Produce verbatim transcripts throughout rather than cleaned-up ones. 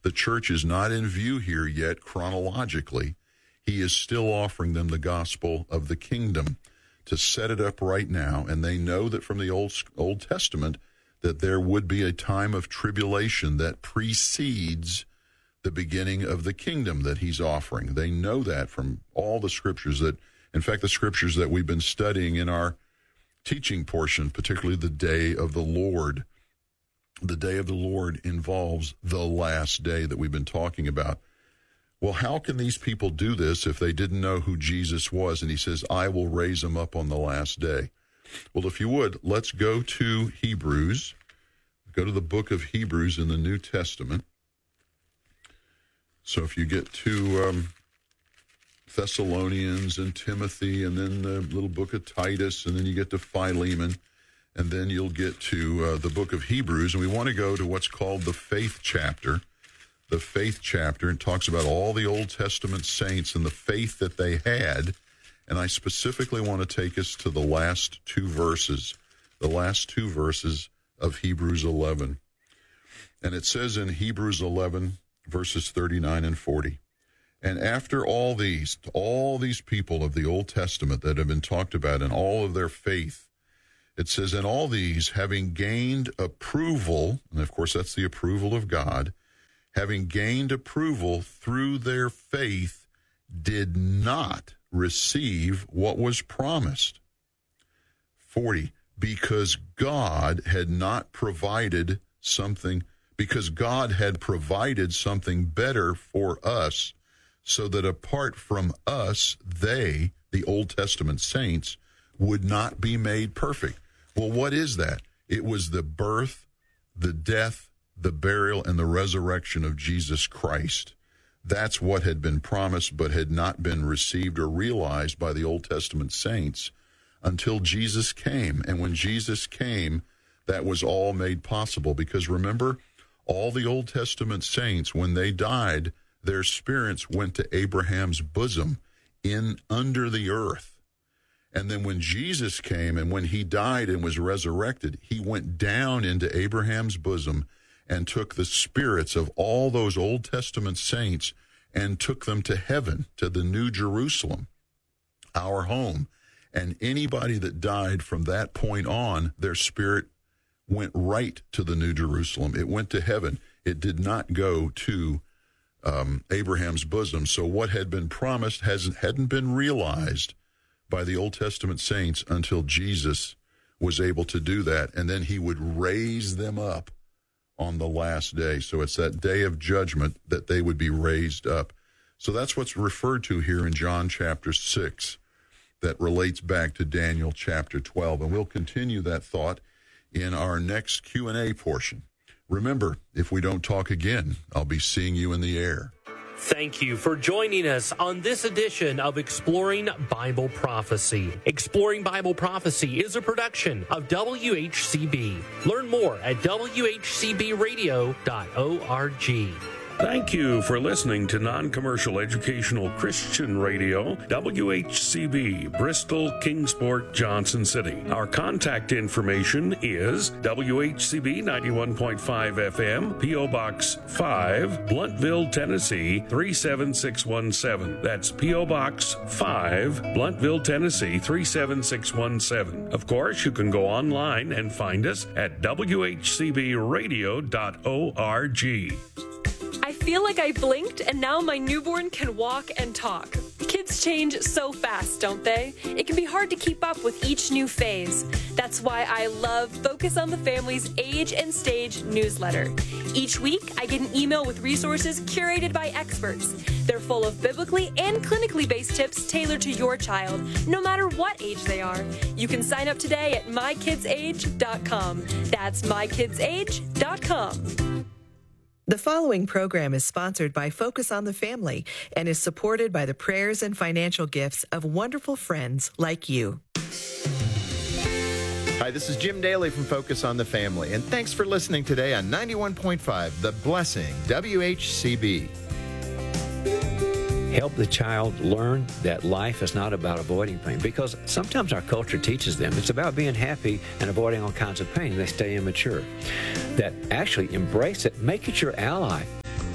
The church is not in view here yet chronologically. He is still offering them the gospel of the kingdom to set it up right now. And they know that from the Old, Old Testament that there would be a time of tribulation that precedes the beginning of the kingdom that he's offering. They know that from all the scriptures that, in fact, the scriptures that we've been studying in our teaching portion, particularly the day of the Lord. The day of the Lord involves the last day that we've been talking about. Well, how can these people do this if they didn't know who Jesus was? And he says, I will raise him up on the last day. Well, if you would, let's go to Hebrews. Go to the book of Hebrews in the New Testament. So if you get to um, Thessalonians and Timothy, and then the little book of Titus, and then you get to Philemon, and then you'll get to uh, the book of Hebrews, and we want to go to what's called the faith chapter. The faith chapter, and talks about all the Old Testament saints and the faith that they had, and I specifically want to take us to the last two verses, the last two verses of Hebrews eleven. And it says in Hebrews eleven, verses thirty-nine and forty, and after all these, all these people of the Old Testament that have been talked about and all of their faith, it says, and all these, having gained approval, and of course that's the approval of God, having gained approval through their faith, did not receive what was promised. forty, because God had not provided something because God had provided something better for us, so that apart from us, they, the Old Testament saints, would not be made perfect. Well, what is that? It was the birth, the death, the burial, and the resurrection of Jesus Christ. That's what had been promised but had not been received or realized by the Old Testament saints until Jesus came. And when Jesus came, that was all made possible, because remember, all the Old Testament saints, when they died, their spirits went to Abraham's bosom in under the earth. And then when Jesus came and when he died and was resurrected, he went down into Abraham's bosom and took the spirits of all those Old Testament saints and took them to heaven, to the New Jerusalem, our home. And anybody that died from that point on, their spirit went right to the New Jerusalem. It went to heaven. It did not go to um, Abraham's bosom. So what had been promised hasn't hadn't been realized by the Old Testament saints until Jesus was able to do that. And then he would raise them up on the last day. So it's that day of judgment that they would be raised up. So that's what's referred to here in John chapter six that relates back to Daniel chapter twelve. And we'll continue that thought in our next Q and A portion. Remember, if we don't talk again, I'll be seeing you in the air. Thank you for joining us on this edition of Exploring Bible Prophecy. Exploring Bible Prophecy is a production of W H C B. Learn more at w h c b radio dot org. Thank you for listening to Non-Commercial Educational Christian Radio, W H C B, Bristol, Kingsport, Johnson City. Our contact information is W H C B ninety-one point five F M, P O. Box five, Blountville, Tennessee three seven six one seven. That's P O. Box five, Blountville, Tennessee three seven six one seven. Of course, you can go online and find us at w h c b radio dot org. I feel like I blinked and now my newborn can walk and talk. Kids change so fast, don't they? It can be hard to keep up with each new phase. That's why I love Focus on the Family's Age and Stage newsletter. Each week, I get an email with resources curated by experts. They're full of biblically and clinically based tips tailored to your child, no matter what age they are. You can sign up today at my kids age dot com. That's my kids age dot com. The following program is sponsored by Focus on the Family and is supported by the prayers and financial gifts of wonderful friends like you. Hi, this is Jim Daly from Focus on the Family, and thanks for listening today on ninety-one point five, The Blessing, W H C B. Help the child learn that life is not about avoiding pain, because sometimes our culture teaches them it's about being happy and avoiding all kinds of pain. They stay immature. That actually embrace it, make it your ally.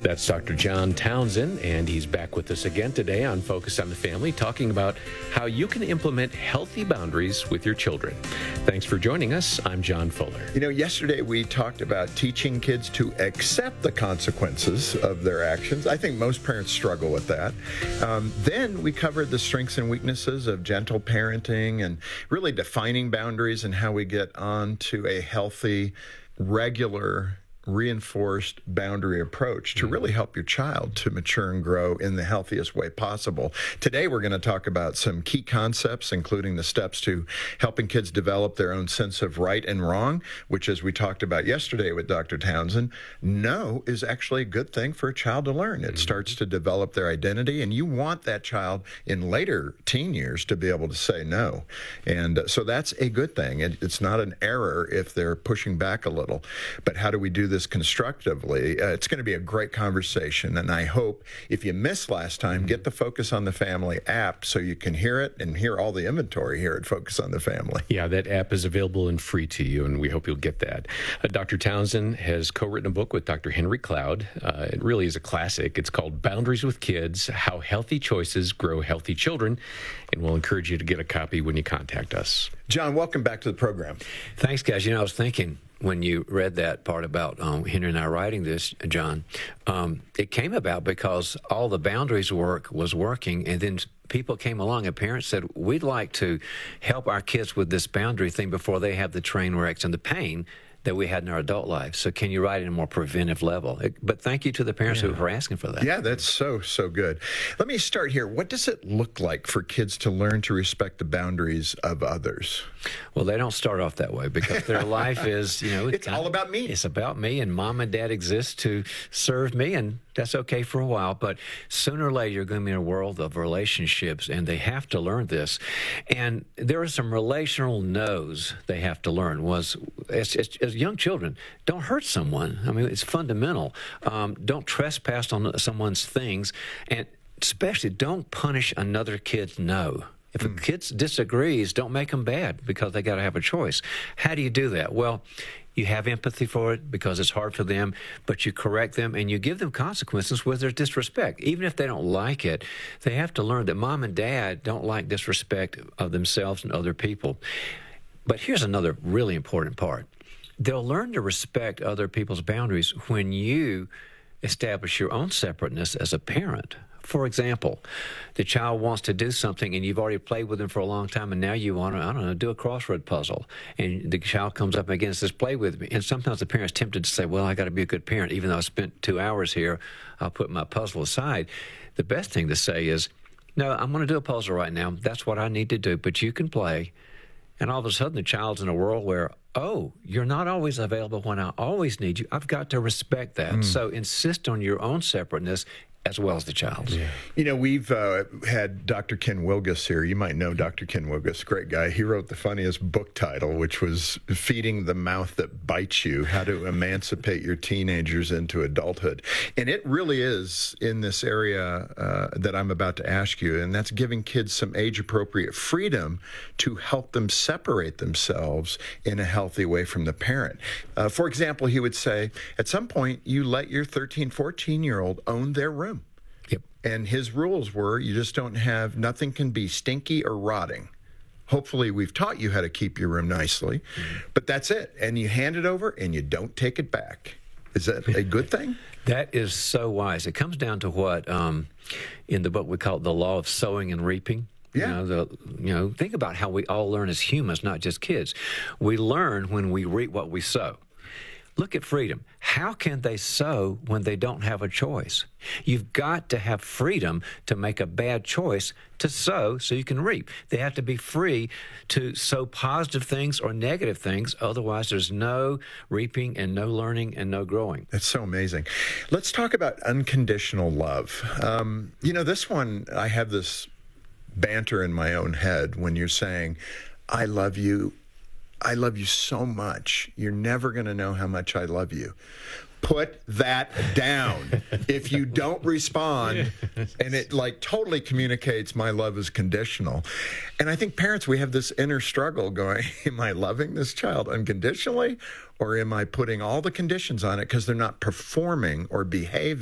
That's Doctor John Townsend, and he's back with us again today on Focus on the Family, talking about how you can implement healthy boundaries with your children. Thanks for joining us. I'm John Fuller. You know, yesterday we talked about teaching kids to accept the consequences of their actions. I think most parents struggle with that. Um, then we covered the strengths and weaknesses of gentle parenting and really defining boundaries and how we get on to a healthy, regular, reinforced boundary approach to really help your child to mature and grow in the healthiest way possible. Today, we're going to talk about some key concepts, including the steps to helping kids develop their own sense of right and wrong, which, as we talked about yesterday with Doctor Townsend, no is actually a good thing for a child to learn. It mm-hmm. starts to develop their identity, and you want that child in later teen years to be able to say no. And uh, so that's a good thing. It, it's not an error if they're pushing back a little. But how do we do this constructively? Uh, it's going to be a great conversation, and I hope if you missed last time, get the Focus on the Family app so you can hear it and hear all the inventory here at Focus on the Family. Yeah, that app is available and free to you, and we hope you'll get that. Uh, Doctor Townsend has co-written a book with Doctor Henry Cloud. Uh, it really is a classic. It's called Boundaries with Kids, How Healthy Choices Grow Healthy Children, and we'll encourage you to get a copy when you contact us. John, welcome back to the program. Thanks, guys. You know, I was thinking, when you read that part about um, Henry and I writing this, John, um, it came about because all the boundaries work was working, and then people came along and parents said, we'd like to help our kids with this boundary thing before they have the train wrecks and the pain that we had in our adult life. So can you write it at a more preventive level? But thank you to the parents yeah. who were asking for that. Yeah, that's so, so good. Let me start here. What does it look like for kids to learn to respect the boundaries of others? Well, they don't start off that way because their life is, you know... It's all about me. It's about me, and mom and dad exist to serve me, and that's okay for a while. But sooner or later, you're going to be in a world of relationships, and they have to learn this. And there are some relational no's they have to learn. Was as, as, as young children, don't hurt someone. I mean, it's fundamental. Um, don't trespass on someone's things, and especially don't punish another kid's no. If a kid disagrees, don't make them bad because they got to have a choice. How do you do that? Well, you have empathy for it because it's hard for them, but you correct them and you give them consequences with their disrespect. Even if they don't like it, they have to learn that mom and dad don't like disrespect of themselves and other people. But here's another really important part. They'll learn to respect other people's boundaries when you establish your own separateness as a parent. For example, the child wants to do something and you've already played with them for a long time, and now you want to, I don't know, do a crossword puzzle. And the child comes up again and says, play with me. And sometimes the parent's tempted to say, well, I got to be a good parent. Even though I spent two hours here, I'll put my puzzle aside. The best thing to say is, no, I'm going to do a puzzle right now. That's what I need to do, but you can play. And all of a sudden the child's in a world where, oh, you're not always available when I always need you. I've got to respect that. Mm. So insist on your own separateness as well as the child's. Yeah. You know, we've uh, had Doctor Ken Wilgus here. You might know Doctor Ken Wilgus, great guy. He wrote the funniest book title, which was Feeding the Mouth That Bites You, How to Emancipate Your Teenagers into Adulthood. And it really is in this area uh, that I'm about to ask you, and that's giving kids some age-appropriate freedom to help them separate themselves in a healthy way from the parent. Uh, for example, he would say, at some point, you let your thirteen, fourteen-year-old own their room. Yep. And his rules were you just don't have, nothing can be stinky or rotting. Hopefully we've taught you how to keep your room nicely, mm-hmm. but that's it. And you hand it over and you don't take it back. Is that a good thing? That is so wise. It comes down to what um, in the book we call it the law of sowing and reaping. Yeah. You know, the, you know, think about how we all learn as humans, not just kids. We learn when we reap what we sow. Look at freedom. How can they sow when they don't have a choice? You've got to have freedom to make a bad choice to sow so you can reap. They have to be free to sow positive things or negative things. Otherwise, there's no reaping and no learning and no growing. That's so amazing. Let's talk about unconditional love. Um, you know, this one, I have this banter in my own head when you're saying, I love you. I love you so much. You're never going to know how much I love you. Put that down. If you don't respond, and it like totally communicates my love is conditional. And I think parents, we have this inner struggle going, am I loving this child unconditionally, or am I putting all the conditions on it because they're not performing or behaving